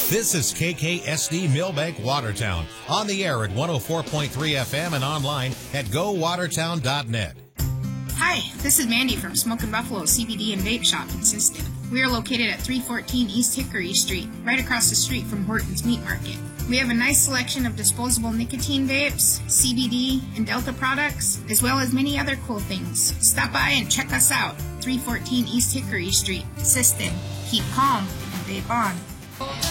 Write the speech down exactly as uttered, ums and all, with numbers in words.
This is K K S D Millbank Watertown, on the air at one oh four point three F M and online at go watertown dot net. Hi, this is Mandy from Smokin' Buffalo C B D and Vape Shop in Siston. We are located at three fourteen East Hickory Street, right across the street from Horton's Meat Market. We have a nice selection of disposable nicotine vapes, C B D, and Delta products, as well as many other cool things. Stop by and check us out, three fourteen East Hickory Street, Siston. Keep calm and vape on.